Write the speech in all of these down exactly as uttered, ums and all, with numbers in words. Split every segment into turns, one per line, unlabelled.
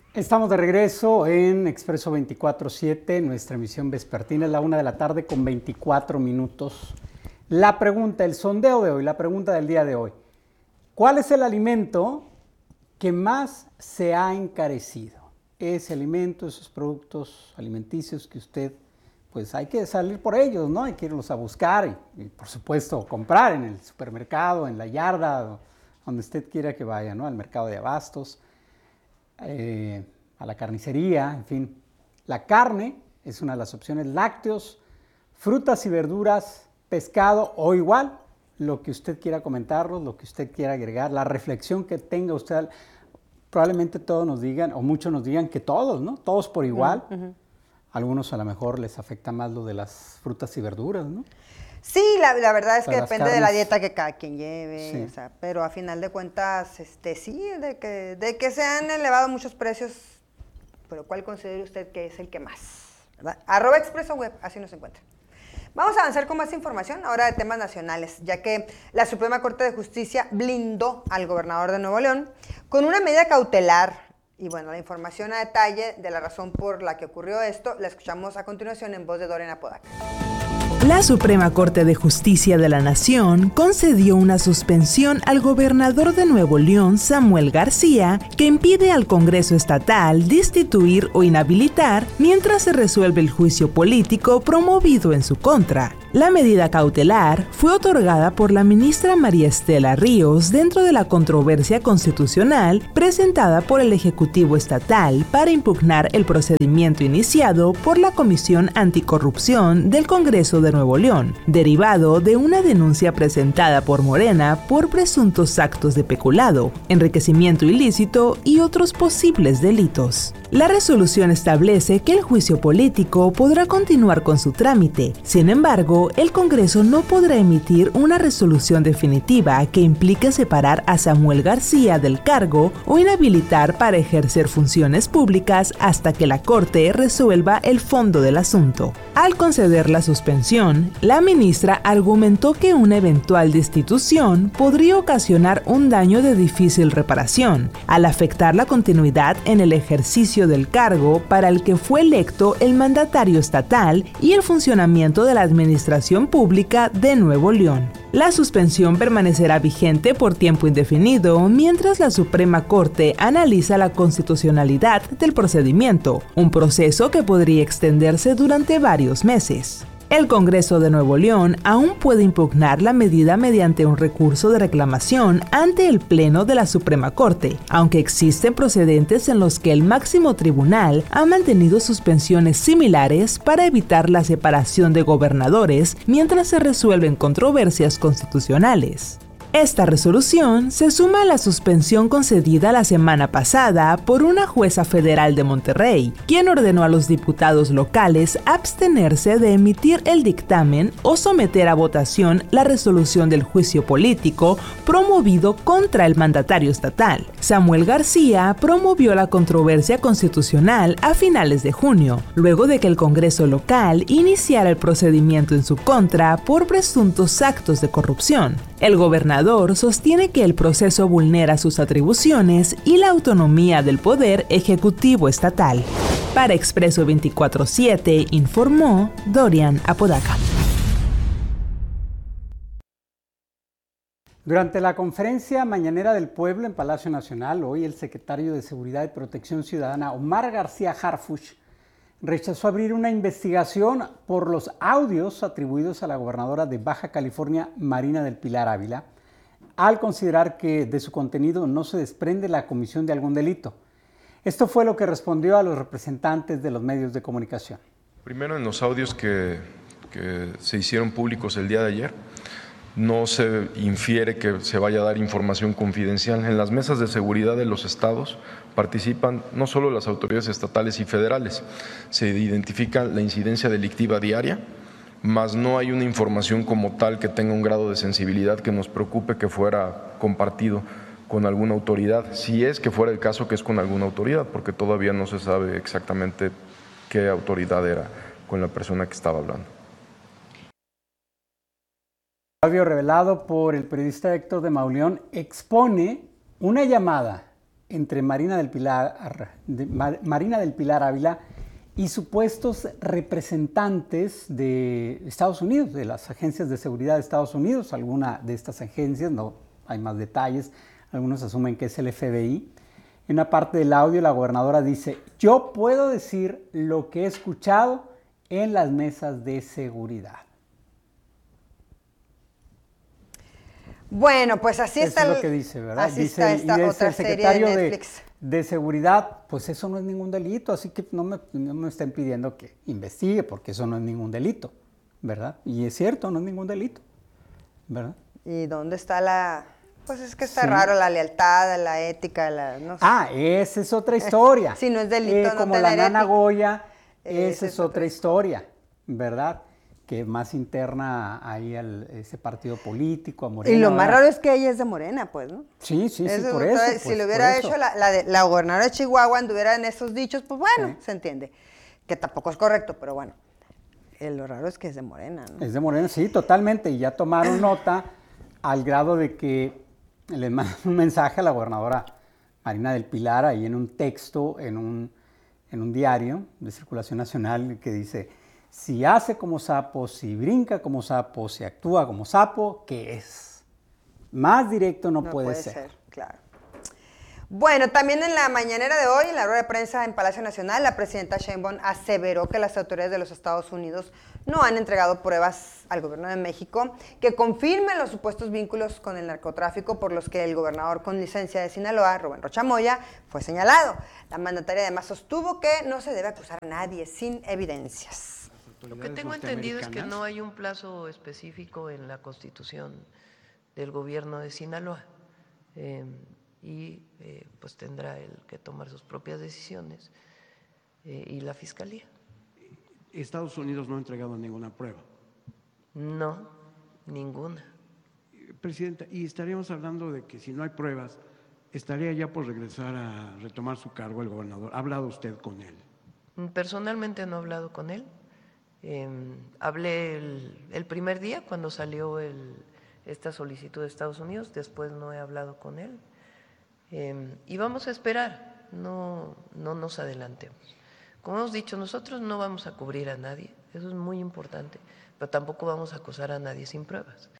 Estamos de regreso en Expreso veinticuatro siete, nuestra emisión vespertina, es la una de la tarde con veinticuatro minutos. La pregunta, el sondeo de hoy, la pregunta del día de hoy. ¿Cuál es el alimento que más se ha encarecido? Ese alimento, esos productos alimenticios que usted, pues hay que salir por ellos, ¿no? Hay que irlos a buscar y, y por supuesto comprar en el supermercado, en la yarda, donde usted quiera que vaya, ¿no? Al mercado de abastos. Eh, a la carnicería, en fin. La carne es una de las opciones, lácteos, frutas y verduras, pescado o igual, lo que usted quiera comentarnos, lo que usted quiera agregar, la reflexión que tenga usted. Probablemente todos nos digan, o muchos nos digan que todos, ¿no? Todos por igual. Uh-huh. Algunos a lo mejor les afecta más lo de las frutas y verduras, ¿no?
Sí, la, la verdad es que depende carnes, de la dieta que cada quien lleve, sí. O sea, pero a final de cuentas, este, sí, de que, de que se han elevado muchos precios, pero ¿cuál considera usted que es el que más? ¿Verdad? Arroba Expreso Web, así nos encuentra. Vamos a avanzar con más información, ahora de temas nacionales, ya que la Suprema Corte de Justicia blindó al gobernador de Nuevo León con una medida cautelar. Y bueno, la información a detalle de la razón por la que ocurrió esto, la escuchamos a continuación en voz de Dorian Apodaca.
La Suprema Corte de Justicia de la Nación concedió una suspensión al gobernador de Nuevo León, Samuel García, que impide al Congreso Estatal destituir o inhabilitar mientras se resuelve el juicio político promovido en su contra. La medida cautelar fue otorgada por la ministra María Estela Ríos dentro de la controversia constitucional presentada por el Ejecutivo Estatal para impugnar el procedimiento iniciado por la Comisión Anticorrupción del Congreso de Nuevo León, derivado de una denuncia presentada por Morena por presuntos actos de peculado, enriquecimiento ilícito y otros posibles delitos. La resolución establece que el juicio político podrá continuar con su trámite. Sin embargo, el Congreso no podrá emitir una resolución definitiva que implique separar a Samuel García del cargo o inhabilitar para ejercer funciones públicas hasta que la Corte resuelva el fondo del asunto. Al conceder la suspensión, la ministra argumentó que una eventual destitución podría ocasionar un daño de difícil reparación, al afectar la continuidad en el ejercicio del cargo para el que fue electo el mandatario estatal y el funcionamiento de la administración pública de Nuevo León. La suspensión permanecerá vigente por tiempo indefinido mientras la Suprema Corte analiza la constitucionalidad del procedimiento, un proceso que podría extenderse durante varios meses. El Congreso de Nuevo León aún puede impugnar la medida mediante un recurso de reclamación ante el Pleno de la Suprema Corte, aunque existen precedentes en los que el máximo tribunal ha mantenido suspensiones similares para evitar la separación de gobernadores mientras se resuelven controversias constitucionales. Esta resolución se suma a la suspensión concedida la semana pasada por una jueza federal de Monterrey, quien ordenó a los diputados locales abstenerse de emitir el dictamen o someter a votación la resolución del juicio político promovido contra el mandatario estatal. Samuel García promovió la controversia constitucional a finales de junio, luego de que el Congreso local iniciara el procedimiento en su contra por presuntos actos de corrupción. El gobernador sostiene que el proceso vulnera sus atribuciones y la autonomía del poder ejecutivo estatal. Para Expreso veinticuatro siete informó Dorian Apodaca.
Durante la conferencia mañanera del pueblo en Palacio Nacional, hoy el secretario de Seguridad y Protección Ciudadana, Omar García Harfuch, rechazó abrir una investigación por los audios atribuidos a la gobernadora de Baja California, Marina del Pilar Ávila, al considerar que de su contenido no se desprende la comisión de algún delito. Esto fue lo que respondió a los representantes de los medios de comunicación.
Primero, en los audios que, que se hicieron públicos el día de ayer, no se infiere que se vaya a dar información confidencial. En las mesas de seguridad de los estados participan no solo las autoridades estatales y federales, se identifica la incidencia delictiva diaria, mas no hay una información como tal que tenga un grado de sensibilidad que nos preocupe que fuera compartido con alguna autoridad, si es que fuera el caso que es con alguna autoridad, porque todavía no se sabe exactamente qué autoridad era con la persona que estaba hablando.
El audio revelado por el periodista Héctor de Mauleón expone una llamada entre Marina del Pilar, de, Marina del Pilar Ávila y supuestos representantes de Estados Unidos, de las agencias de seguridad de Estados Unidos. Alguna de estas agencias, no hay más detalles, algunos asumen que es el F B I. En una parte del audio la gobernadora dice: yo puedo decir lo que he escuchado en las mesas de seguridad.
Bueno, pues así
Eso
está.
es lo que dice, ¿verdad?
Así
dice,
está esta
y
otra
el
serie
secretario
de
de,
Netflix.
de seguridad, pues eso no es ningún delito, así que no me, no me estén pidiendo que investigue, porque eso no es ningún delito, ¿verdad? Y es cierto, no es ningún delito, ¿verdad?
¿Y dónde está la...? Pues es que está
Sí.
raro, la lealtad, la ética, la... No sé.
Ah, esa es otra historia.
Si no es delito,
eh,
no
como la
tener
nana
ética.
Goya,
Esa
esa es otra historia, ¿verdad? Que más interna ahí al ese partido político, a Morena.
Y lo más
¿verdad?
raro es que ella es de Morena, pues, ¿no?
Sí, sí, sí,
Eso,
por
entonces,
eso.
si
pues,
lo
por
hubiera
eso.
hecho la, la, de, la gobernadora de Chihuahua, anduviera en esos dichos, pues bueno,
Sí.
se entiende. Que tampoco es correcto, pero bueno. Eh, lo raro es que es de Morena, ¿no?
Es de Morena, sí, totalmente. Y ya tomaron nota al grado de que le mandan un mensaje a la gobernadora Marina del Pilar ahí en un texto, en un, en un diario de circulación nacional que dice: si hace como sapo, si brinca como sapo, si actúa como sapo, ¿qué es? Más directo no,
No
puede,
puede
ser.
ser, claro. Bueno, también en la mañanera de hoy, en la rueda de prensa en Palacio Nacional, la presidenta Sheinbaum aseveró que las autoridades de los Estados Unidos no han entregado pruebas al gobierno de México que confirmen los supuestos vínculos con el narcotráfico por los que el gobernador con licencia de Sinaloa, Rubén Rocha Moya, fue señalado. La mandataria además sostuvo que no se debe acusar a nadie sin evidencias.
Lo que tengo entendido es que no hay un plazo específico en la Constitución del gobierno de Sinaloa. Eh, y eh, pues tendrá él que tomar sus propias decisiones eh, y la Fiscalía.
Estados Unidos no ha entregado ninguna prueba.
No, ninguna.
Presidenta, y estaríamos hablando de que si no hay pruebas, estaría ya por regresar a retomar su cargo el gobernador. ¿Ha hablado usted con él?
Personalmente no he hablado con él. Eh, hablé el, el primer día cuando salió el, esta solicitud de Estados Unidos, después no he hablado con él. Eh, y vamos a esperar, no, no nos adelantemos. Como hemos dicho, nosotros no vamos a cubrir a nadie, eso es muy importante, pero tampoco vamos a acusar a nadie sin pruebas.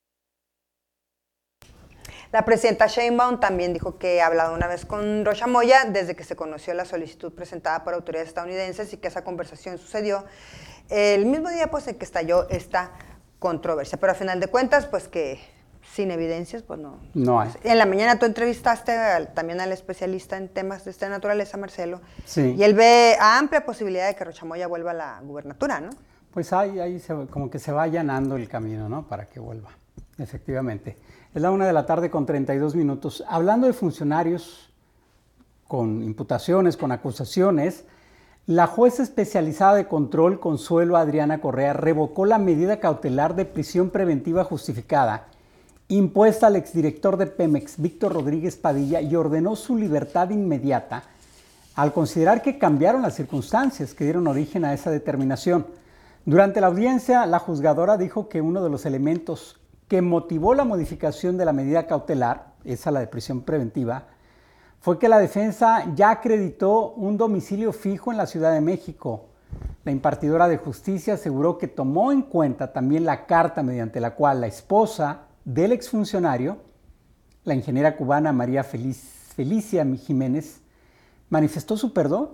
La presidenta Sheinbaum también dijo que ha hablado una vez con Rocha Moya desde que se conoció la solicitud presentada por autoridades estadounidenses y que esa conversación sucedió el mismo día pues en que estalló esta controversia. Pero a final de cuentas, pues que sin evidencias, pues no.
No hay.
En la mañana tú entrevistaste al, también al especialista en temas de esta naturaleza, Marcelo,
Sí.
y él ve amplia posibilidad de que Rocha Moya vuelva a la gubernatura, ¿no?
Pues ahí, ahí se, como que se va allanando el camino, ¿no? Para que vuelva, efectivamente. Es la una de la tarde con treinta y dos minutos. Hablando de funcionarios con imputaciones, con acusaciones, la jueza especializada de control, Consuelo Adriana Correa, revocó la medida cautelar de prisión preventiva justificada impuesta al exdirector de Pemex, Víctor Rodríguez Padilla, y ordenó su libertad inmediata al considerar que cambiaron las circunstancias que dieron origen a esa determinación. Durante la audiencia, la juzgadora dijo que uno de los elementos que motivó la modificación de la medida cautelar, esa la de prisión preventiva, fue que la defensa ya acreditó un domicilio fijo en la Ciudad de México. La impartidora de justicia aseguró que tomó en cuenta también la carta mediante la cual la esposa del exfuncionario, la ingeniera cubana María Feliz, Felicia Jiménez, manifestó su perdón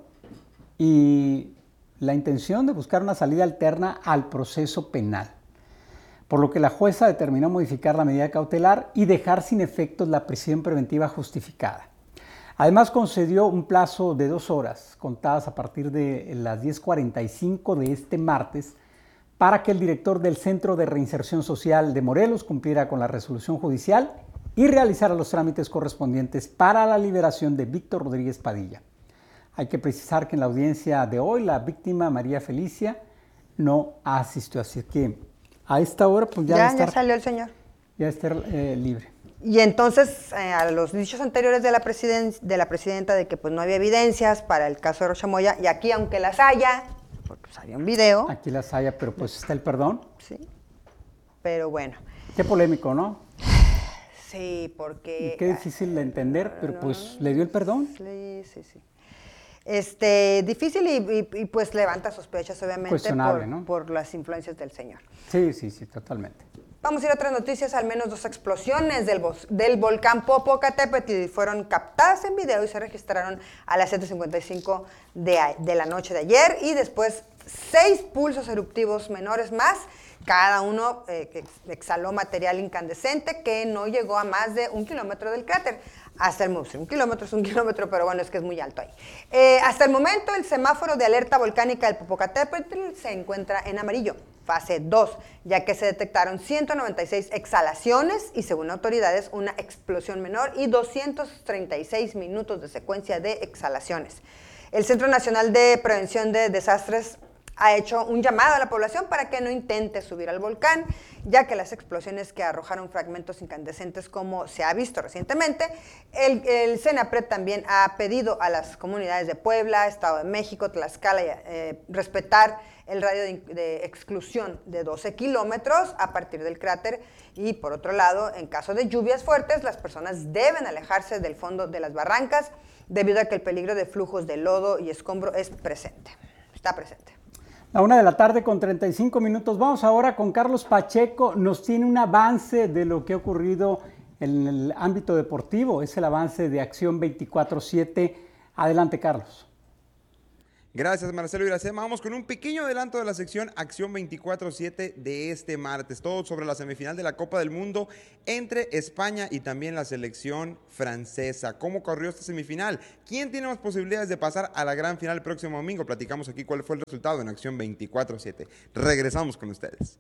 y la intención de buscar una salida alterna al proceso penal, por lo que la jueza determinó modificar la medida cautelar y dejar sin efectos la prisión preventiva justificada. Además, concedió un plazo de dos horas, contadas a partir de las diez cuarenta y cinco de este martes, para que el director del Centro de Reinserción Social de Morelos cumpliera con la resolución judicial y realizara los trámites correspondientes para la liberación de Víctor Rodríguez Padilla. Hay que precisar que en la audiencia de hoy la víctima, María Felicia, no asistió, así que a esta hora pues ya,
Ya,
va a estar,
ya salió el señor.
ya está eh, libre.
Y entonces, eh, a los dichos anteriores de la, presiden- de la presidenta de que pues no había evidencias para el caso de Rocha Moya, y aquí aunque las haya, porque pues, había un video,
Aquí las haya, pero pues está el perdón.
sí, pero bueno.
Qué polémico, ¿no?
Sí, porque...
Y qué difícil de entender, pero no, pues le dio el perdón.
Sí, sí, sí. Este, difícil y, y, y pues levanta sospechas, obviamente, por, ¿no? por las influencias del señor.
Sí, sí, sí, totalmente.
Vamos a ir a otras noticias. Al menos dos explosiones del, del volcán Popocatépetl fueron captadas en video y se registraron a las siete cincuenta y cinco de, de la noche de ayer, y después seis pulsos eruptivos menores más. Cada uno eh, que exhaló material incandescente que no llegó a más de un kilómetro del cráter. Hasta el momento, un kilómetro es un kilómetro, pero bueno, es que es muy alto ahí. Eh, hasta el momento, el semáforo de alerta volcánica del Popocatépetl se encuentra en amarillo, fase dos, ya que se detectaron ciento noventa y seis exhalaciones y, según autoridades, una explosión menor y doscientos treinta y seis minutos de secuencia de exhalaciones. El Centro Nacional de Prevención de Desastres ha hecho un llamado a la población para que no intente subir al volcán, ya que las explosiones que arrojaron fragmentos incandescentes, como se ha visto recientemente, el, el CENAPRED también ha pedido a las comunidades de Puebla, Estado de México, Tlaxcala, eh, respetar el radio de, de exclusión de doce kilómetros a partir del cráter, y por otro lado, en caso de lluvias fuertes, las personas deben alejarse del fondo de las barrancas, debido a que el peligro de flujos de lodo y escombro es presente, está presente.
La una de la tarde con treinta y cinco minutos. Vamos ahora con Carlos Pacheco. Nos tiene un avance de lo que ha ocurrido en el ámbito deportivo. Es el avance de Acción veinticuatro siete. Adelante, Carlos.
Gracias, Marcelo Iracema. Vamos con un pequeño adelanto de la sección Acción veinticuatro siete de este martes. Todo sobre la semifinal de la Copa del Mundo entre España y también la selección francesa. ¿Cómo corrió esta semifinal? ¿Quién tiene más posibilidades de pasar a la gran final el próximo domingo? Platicamos aquí cuál fue el resultado en Acción veinticuatro siete. Regresamos con ustedes.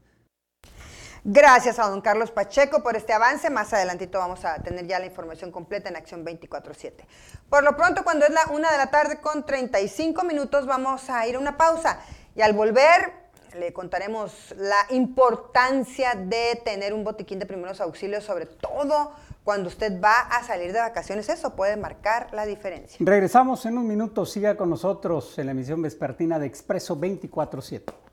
Gracias a don Carlos Pacheco por este avance. Más adelantito vamos a tener ya la información completa en Acción veinticuatro siete. Por lo pronto, cuando es la una de la tarde con treinta y cinco minutos, vamos a ir a una pausa. Y al volver, le contaremos la importancia de tener un botiquín de primeros auxilios, sobre todo cuando usted va a salir de vacaciones. Eso puede marcar la diferencia.
Regresamos en un minuto. Siga con nosotros en la emisión vespertina de Expreso veinticuatro siete.